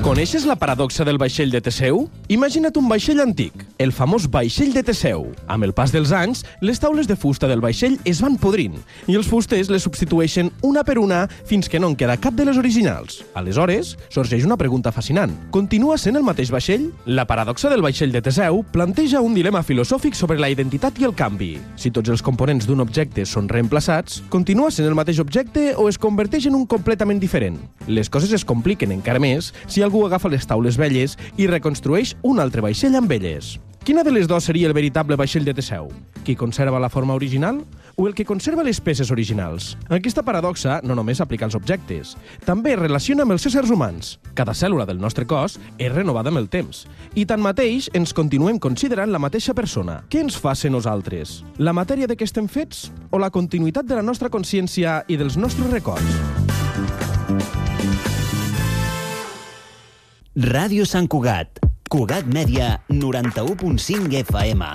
Coneixes la paradoxa del vaixell de Teseu? Imagina't un vaixell antic, el famós vaixell de Teseu. Amb el pas dels anys, les taules de fusta del vaixell es van podrint i els fusters les substitueixen una per una fins que no en queda cap de les originals. Aleshores, sorgeix una pregunta fascinant. Continua sent el mateix vaixell? La paradoxa del vaixell de Teseu planteja un dilema filosòfic sobre la identitat i el canvi. Si tots els components d'un objecte són reemplaçats, continua sent el mateix objecte o es converteix en un completament diferent? Les coses es compliquen encara més si algú agafa les taules velles i reconstrueix un altre vaixell amb elles. Quina de les dues seria el veritable vaixell de Teseu? Qui conserva la forma original o el que conserva les peces originals? Aquesta paradoxa no només aplica als objectes, també es relaciona amb els éssers humans. Cada cèl·lula del nostre cos és renovada amb el temps i tanmateix ens continuem considerant la mateixa persona. Què ens fa ser nosaltres? La matèria de què estem fets o la continuïtat de la nostra consciència i dels nostres records? Ràdio Sant Cugat. Cugat Mèdia, 91.5 FM.